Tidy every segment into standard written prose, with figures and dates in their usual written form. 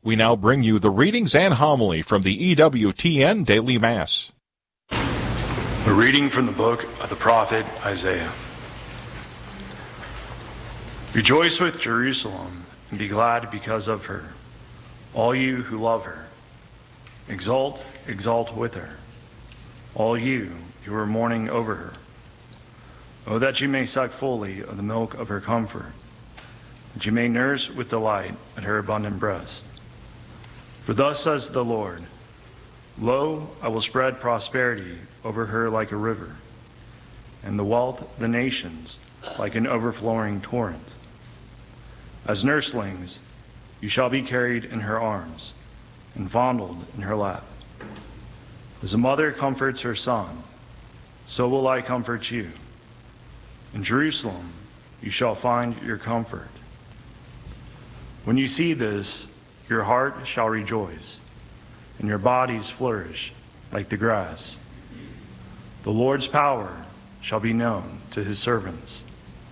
We now bring you the readings and homily from the EWTN Daily Mass. A reading from the book of the prophet Isaiah. Rejoice with Jerusalem and be glad because of her, all you who love her. Exult, exult with her, all you who are mourning over her. Oh, that you may suck fully of the milk of her comfort, that you may nurse with delight at her abundant breast. For thus says the Lord, Lo, I will spread prosperity over her like a river, and the wealth of the nations like an overflowing torrent. As nurslings, you shall be carried in her arms and fondled in her lap. As a mother comforts her son, so will I comfort you. In Jerusalem, you shall find your comfort. When you see this, your heart shall rejoice, and your bodies flourish like the grass. The Lord's power shall be known to his servants.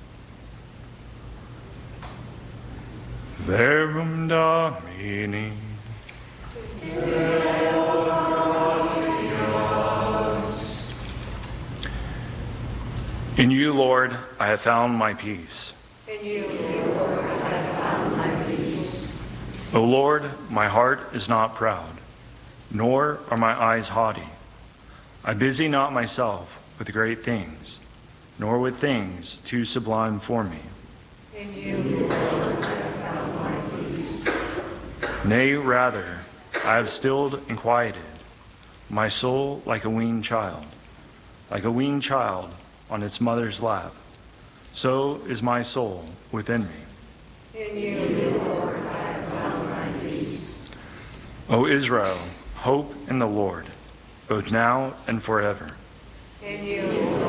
Verbum Domini. In you, Lord, I have found my peace. In you, Lord, I have found my peace. O Lord, my heart is not proud, nor are my eyes haughty. I busy not myself with great things, nor with things too sublime for me. In you, Lord, I have found my peace. Nay, rather, I have stilled and quieted my soul like a weaned child on its mother's lap. So is my soul within me. In you, Lord, I have found my peace. O Israel, hope in the Lord, both now and forever. In you,